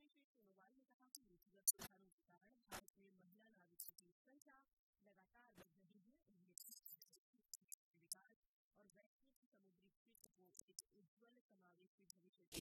में श्री सोनोवाल ने कहा कि नीतिगत सुधारों के कारण भारत में महिला नाविकों की संख्या लगातार बढ़ रही है। उन्हें विकास और वैश्विक समुद्री क्षेत्र को एक उज्ज्वल समावेशी भविष्य